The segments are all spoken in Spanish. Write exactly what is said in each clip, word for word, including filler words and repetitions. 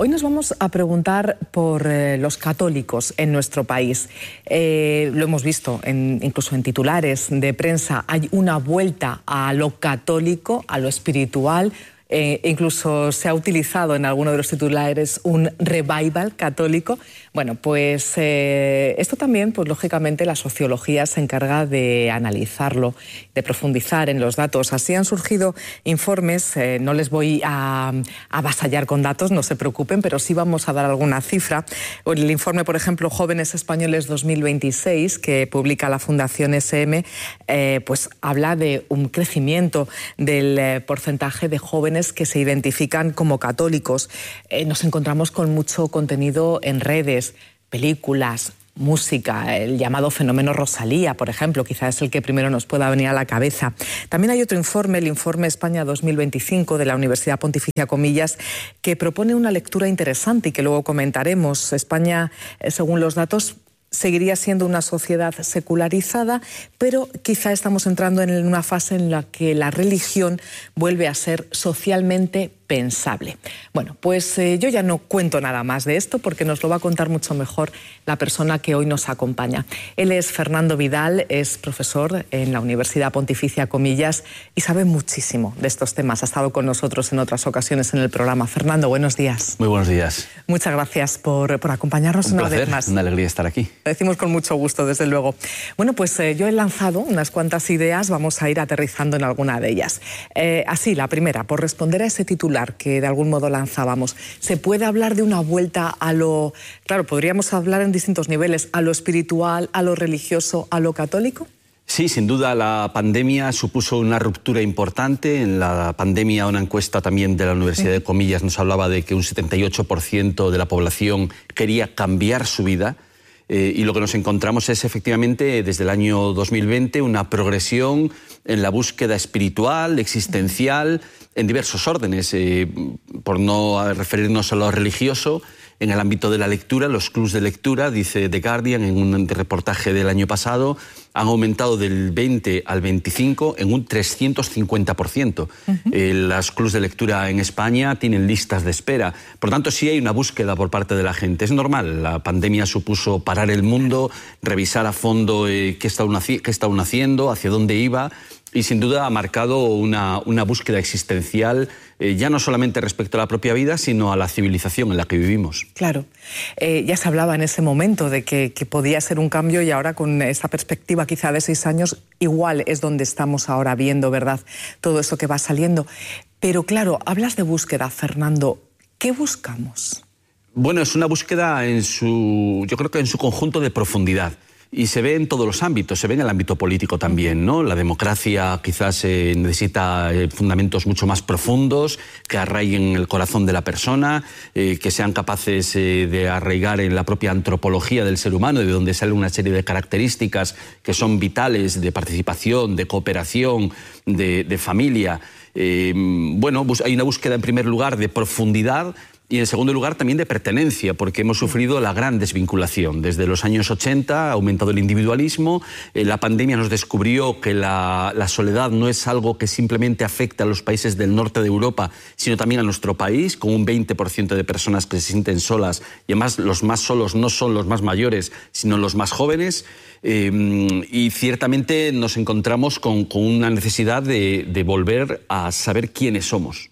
Hoy nos vamos a preguntar por eh, los católicos en nuestro país. Eh, lo hemos visto en, incluso en titulares de prensa. Hay una vuelta a lo católico, a lo espiritual. Eh, incluso se ha utilizado en alguno de los titulares un revival católico. Bueno, pues eh, esto también, pues lógicamente la sociología se encarga de analizarlo, de profundizar en los datos. Así han surgido informes, eh, no les voy a, a avasallar con datos, no se preocupen, pero sí vamos a dar alguna cifra. El informe, por ejemplo, Jóvenes Españoles dos mil veintiséis, que publica la Fundación S M, eh, pues habla de un crecimiento del eh, porcentaje de jóvenes que se identifican como católicos. Eh, nos encontramos con mucho contenido en redes, películas, música, el llamado fenómeno Rosalía, por ejemplo, quizás es el que primero nos pueda venir a la cabeza. También hay otro informe, el informe España dos mil veinticinco de la Universidad Pontificia Comillas, que propone una lectura interesante y que luego comentaremos. España, eh, según los datos, seguiría siendo una sociedad secularizada, pero quizá estamos entrando en una fase en la que la religión vuelve a ser socialmente pensable. Bueno, pues eh, yo ya no cuento nada más de esto porque nos lo va a contar mucho mejor la persona que hoy nos acompaña. Él es Fernando Vidal, es profesor en la Universidad Pontificia Comillas y sabe muchísimo de estos temas. Ha estado con nosotros en otras ocasiones en el programa. Fernando, buenos días. Muy buenos días. Muchas gracias por, por acompañarnos Un una placer, vez más. Una alegría estar aquí. Lo decimos con mucho gusto, desde luego. Bueno, pues eh, yo he lanzado unas cuantas ideas, vamos a ir aterrizando en alguna de ellas. Eh, así, la primera, por responder a ese titular que de algún modo lanzábamos, ¿se puede hablar de una vuelta a lo... Claro, podríamos hablar en distintos niveles, a lo espiritual, a lo religioso, a lo católico? Sí, sin duda la pandemia supuso una ruptura importante. En la pandemia, una encuesta también de la Universidad de Comillas nos hablaba de que un setenta y ocho por ciento de la población quería cambiar su vida. Eh, y lo que nos encontramos es efectivamente desde el año dos mil veinte una progresión en la búsqueda espiritual, existencial, en diversos órdenes, eh, por no referirnos a lo religioso. En el ámbito de la lectura, los clubs de lectura, dice The Guardian en un reportaje del año pasado, han aumentado del veinte al veinticinco en un trescientos cincuenta por ciento. Uh-huh. eh, los clubs de lectura en España tienen listas de espera. Por tanto, sí hay una búsqueda por parte de la gente. Es normal, la pandemia supuso parar el mundo, revisar a fondo eh, qué está uno, qué está uno haciendo, hacia dónde iba. Y sin duda ha marcado una, una búsqueda existencial, eh, ya no solamente respecto a la propia vida, sino a la civilización en la que vivimos. Claro. Eh, ya se hablaba en ese momento de que, que podía ser un cambio y ahora con esa perspectiva quizá de seis años, igual es donde estamos ahora viendo, ¿verdad?, todo eso que va saliendo. Pero claro, hablas de búsqueda, Fernando. ¿Qué buscamos? Bueno, es una búsqueda en su, yo creo que en su conjunto de profundidad. Y se ve en todos los ámbitos, se ve en el ámbito político también, ¿no? La democracia quizás eh, necesita eh, fundamentos mucho más profundos, que arraiguen el corazón de la persona, eh, que sean capaces eh, de arraigar en la propia antropología del ser humano, de donde sale una serie de características que son vitales de participación, de cooperación, de, de familia. Eh, bueno, hay una búsqueda en primer lugar de profundidad, y en segundo lugar también de pertenencia, porque hemos sufrido la gran desvinculación. Desde los años ochenta ha aumentado el individualismo, eh, la pandemia nos descubrió que la, la soledad no es algo que simplemente afecta a los países del norte de Europa, sino también a nuestro país, con un veinte por ciento de personas que se sienten solas, y además los más solos no son los más mayores, sino los más jóvenes, eh, y ciertamente nos encontramos con, con una necesidad de, de volver a saber quiénes somos.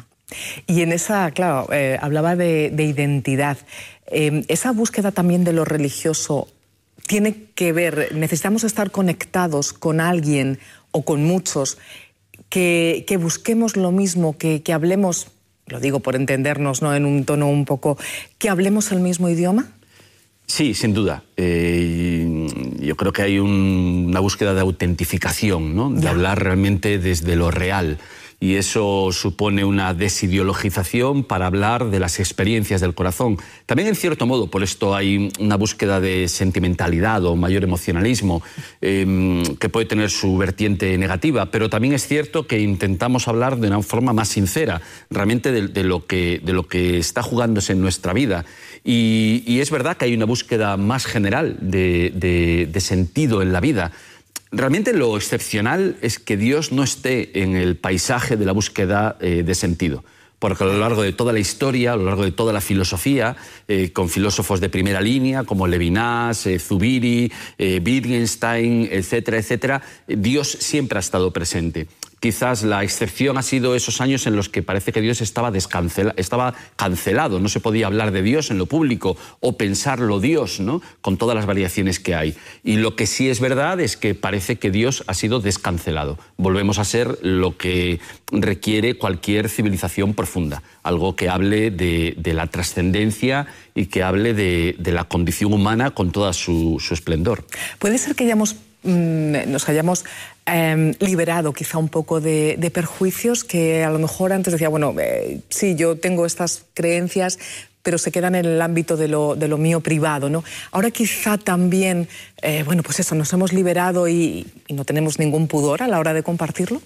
Y en esa, claro, eh, hablaba de, de identidad. Eh, esa búsqueda también de lo religioso tiene que ver, necesitamos estar conectados con alguien o con muchos, que, que busquemos lo mismo, que, que hablemos, lo digo por entendernos, ¿no?, en un tono un poco, que hablemos el mismo idioma. Sí, sin duda. Eh, yo creo que hay un, una búsqueda de autentificación, ¿no?, de ya. hablar realmente desde lo real. Y eso supone una desideologización para hablar de las experiencias del corazón. También, en cierto modo, por esto hay una búsqueda de sentimentalidad o mayor emocionalismo, eh, que puede tener su vertiente negativa, pero también es cierto que intentamos hablar de una forma más sincera, realmente de, de, lo, que, de lo que está jugándose en nuestra vida. Y, y es verdad que hay una búsqueda más general de, de, de sentido en la vida. Realmente lo excepcional es que Dios no esté en el paisaje de la búsqueda eh, de sentido. porque a lo largo de toda la historia, a lo largo de toda la filosofía, eh, con filósofos de primera línea como Levinas, eh, Zubiri, eh, Wittgenstein, etcétera, etcétera, Dios siempre ha estado presente. Quizás la excepción ha sido esos años en los que parece que Dios estaba, descancela, estaba cancelado, no se podía hablar de Dios en lo público o pensarlo Dios, ¿no? Con todas las variaciones que hay. Y lo que sí es verdad es que parece que Dios ha sido descancelado. Volvemos a ser lo que requiere cualquier civilización profunda, algo que hable de, de la trascendencia y que hable de, de la condición humana con toda su, su esplendor. Puede ser que hayamos, mmm, nos hayamos eh, liberado quizá un poco de, de perjuicios que a lo mejor antes decía, bueno, eh, sí, yo tengo estas creencias, pero se quedan en el ámbito de lo, de lo mío privado, ¿no? Ahora quizá también, eh, bueno, pues eso, nos hemos liberado y, y no tenemos ningún pudor a la hora de compartirlo.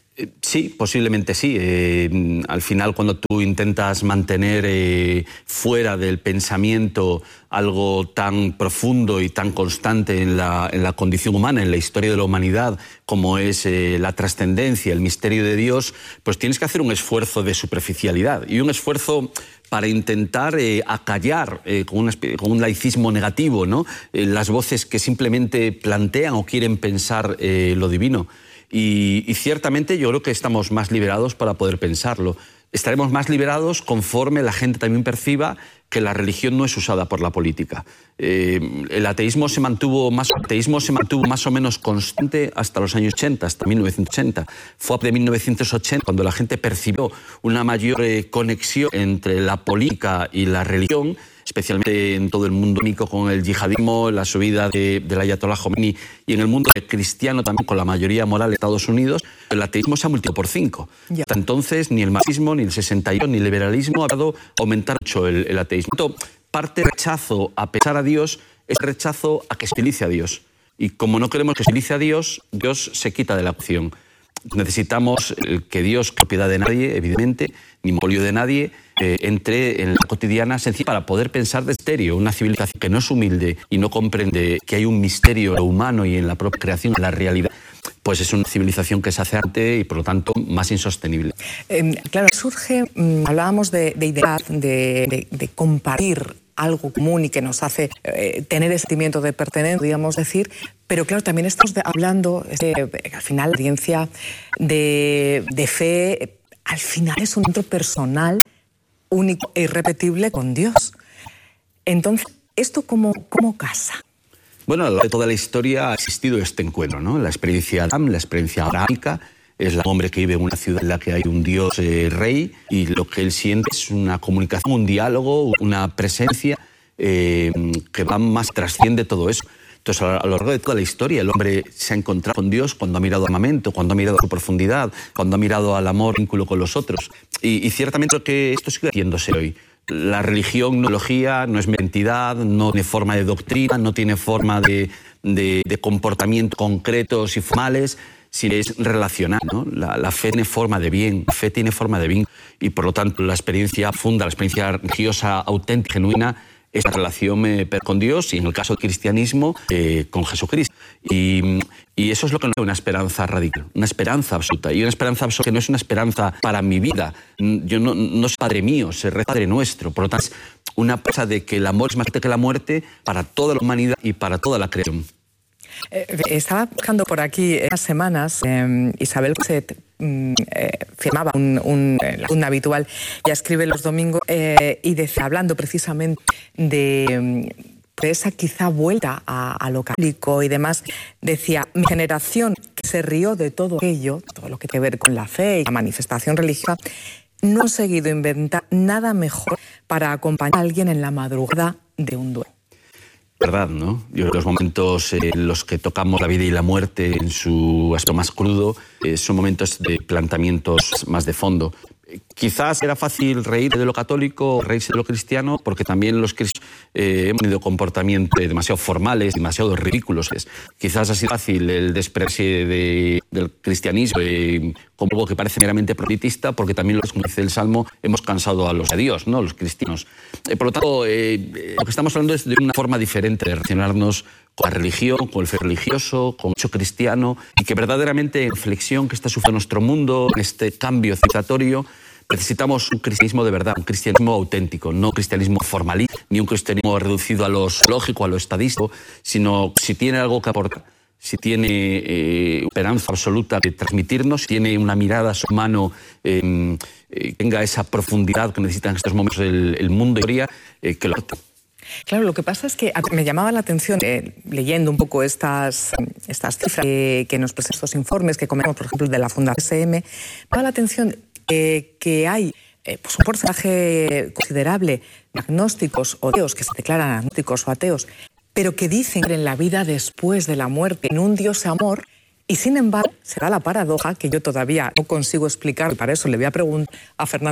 Sí, posiblemente sí. Eh, al final, cuando tú intentas mantener eh, fuera del pensamiento algo tan profundo y tan constante en la, en la condición humana, en la historia de la humanidad, como es eh, la trascendencia, el misterio de Dios, pues tienes que hacer un esfuerzo de superficialidad y un esfuerzo para intentar eh, acallar eh, con, una, con un laicismo negativo, ¿no? Eh, las voces que simplemente plantean o quieren pensar eh, lo divino. Y, y ciertamente yo creo que estamos más liberados para poder pensarlo. Estaremos más liberados conforme la gente también perciba que la religión no es usada por la política. Eh, el ateísmo se mantuvo más, el ateísmo se mantuvo más o menos constante hasta los años ochenta, hasta mil novecientos ochenta. Fue de mil novecientos ochenta cuando la gente percibió una mayor eh, conexión entre la política y la religión, especialmente en todo el mundo islámico con el yihadismo, la subida de, del Ayatollah Khomeini, y en el mundo cristiano también con la mayoría moral de Estados Unidos, el ateísmo se ha multiplicado por cinco. Ya. Hasta entonces ni el marxismo, ni el sesenta y ocho, ni el liberalismo ha dado aumentar mucho el, el ateísmo. Parte del rechazo a pensar a Dios es rechazo a que se utilice a Dios. Y como no queremos que se utilice a Dios, Dios se quita de la acción. Necesitamos que Dios, propiedad de nadie, evidentemente, ni monopolio de nadie, eh, entre en la cotidiana sencilla para poder pensar de estéreo. Una civilización que no es humilde y no comprende que hay un misterio en lo humano y en la propia creación, en la realidad, pues es una civilización que se hace arte y, por lo tanto, más insostenible. Eh, claro, surge, mmm, hablábamos de, de idea, de, de, de compartir algo común y que nos hace eh, tener ese sentimiento de pertenencia, digamos decir, pero claro, también estamos de, hablando, de, al final, la experiencia de, de fe, al final es un encuentro personal, único e irrepetible con Dios. Entonces, ¿esto cómo, cómo casa? Bueno, a lo largo de toda la historia ha existido este encuentro, ¿no? La experiencia de Adán, la experiencia abrahámica, es el hombre que vive en una ciudad en la que hay un Dios eh, rey y lo que él siente es una comunicación, un diálogo, una presencia eh, que va más, trasciende todo eso. Entonces, a lo largo de toda la historia, el hombre se ha encontrado con Dios cuando ha mirado al armamento, cuando ha mirado a su profundidad, cuando ha mirado al amor, vínculo con los otros. Y, y ciertamente creo que esto sigue haciéndose hoy. La religión no es ideología, no es entidad, no tiene forma de doctrina, no tiene forma de, de, de comportamientos concretos y formales, si es relacional, ¿no? La, la fe tiene forma de bien, la fe tiene forma de bien y por lo tanto la experiencia funda, la experiencia religiosa auténtica, genuina, es la relación eh, con Dios y en el caso del cristianismo eh, con Jesucristo. Y, y eso es lo que nos da una esperanza radical, una esperanza absoluta. Y una esperanza absoluta que no es una esperanza para mi vida. Yo no, no soy Padre mío, soy Padre nuestro. Por lo tanto, es una cosa de que el amor es más fuerte que la muerte para toda la humanidad y para toda la creación. Eh, estaba buscando por aquí unas semanas, eh, Isabel Coixet eh, firmaba un, un, un habitual, ya escribe los domingos, eh, y decía, hablando precisamente de, de esa quizá vuelta a, a lo católico y demás, decía, mi generación que se rió de todo aquello, todo lo que tiene que ver con la fe y la manifestación religiosa, no ha conseguido inventar nada mejor para acompañar a alguien en la madrugada de un duelo. Verdad, ¿no? Yo creo que los momentos en los que tocamos la vida y la muerte en su aspecto más crudo eh, son momentos de planteamientos más de fondo. Quizás era fácil reír de lo católico, reírse de lo cristiano, porque también los cristianos eh, hemos tenido comportamientos demasiado formales, demasiado ridículos. Quizás ha sido fácil el despreciar de, del cristianismo eh, como algo que parece meramente proselitista, porque también, como dice el Salmo, hemos cansado a los de Dios, ¿no? Los cristianos. Eh, por lo tanto, eh, lo que estamos hablando es de una forma diferente de relacionarnos con la religión, con el fe religioso, con el hecho cristiano, y que verdaderamente en la reflexión que está sufriendo nuestro mundo, en este cambio civilizatorio, Necesitamos un cristianismo de verdad, un cristianismo auténtico, no un cristianismo formalista, ni un cristianismo reducido a lo lógico, a lo estadístico, sino si tiene algo que aportar, si tiene eh, esperanza absoluta de transmitirnos, si tiene una mirada humana, eh, eh, tenga esa profundidad que necesita en estos momentos el, el mundo y la historia, eh, que lo aporte. Claro, lo que pasa es que me llamaba la atención, eh, leyendo un poco estas, estas cifras que, que nos presentan estos informes que comentamos, por ejemplo, de la Fundación S M, me llamaba la atención eh, que hay eh, pues un porcentaje considerable de agnósticos o ateos que se declaran agnósticos o ateos, pero que dicen que en la vida después de la muerte, en un Dios amor, y sin embargo, será la paradoja que yo todavía no consigo explicar, y para eso le voy a preguntar a Fernando